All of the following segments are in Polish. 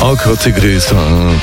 Oko tygrysa,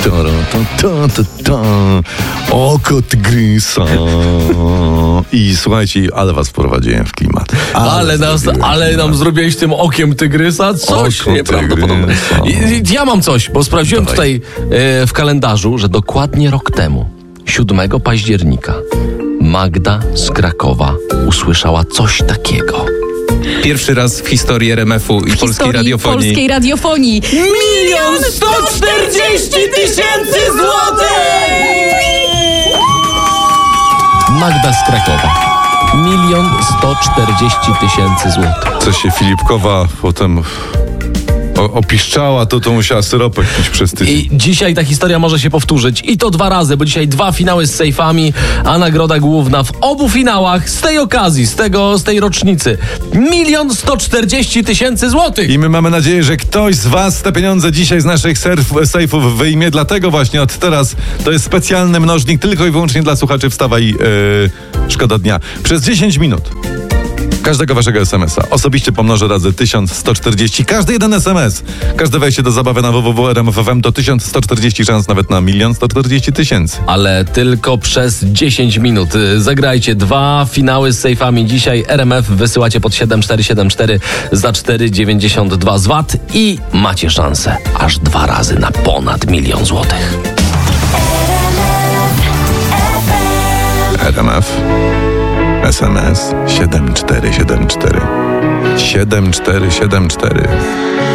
oko tygrysa. I słuchajcie, ale was wprowadziłem w klimat. Ale nam zrobiłeś tym okiem tygrysa coś nieprawdopodobnego. Ja mam coś, bo sprawdziłem tutaj w kalendarzu, że dokładnie rok temu, 7 października, Magda z Krakowa usłyszała coś takiego. Pierwszy raz w historii RMF-u i polskiej radiofonii. 1 140 000 złotych! Magda z Krakowa. 1 140 000 złotych. Co się Filipkowa potem opiszczała, to musiała syropek pić przez tydzień. I dzisiaj ta historia może się powtórzyć. I to 2 razy, bo dzisiaj 2 finały z sejfami, a nagroda główna w obu finałach z tej okazji, z tej rocznicy. 1 140 000 złotych! I my mamy nadzieję, że ktoś z was te pieniądze dzisiaj z naszych sejfów wyjmie. Dlatego właśnie od teraz to jest specjalny mnożnik tylko i wyłącznie dla słuchaczy Wstawaj Szkoda Dnia. Przez 10 minut każdego waszego SMS-a osobiście pomnożę razy 1140. Każdy jeden SMS, każde wejście do zabawy na www.rmf.fm to 1140 szans nawet na 1 140 000. Ale tylko przez 10 minut. Zagrajcie 2 finały z sejfami. Dzisiaj RMF wysyłacie pod 7474 za 4,92 z VAT i macie szansę aż 2 razy na ponad 1 000 000 złotych. RMF. SMS 7474 7474.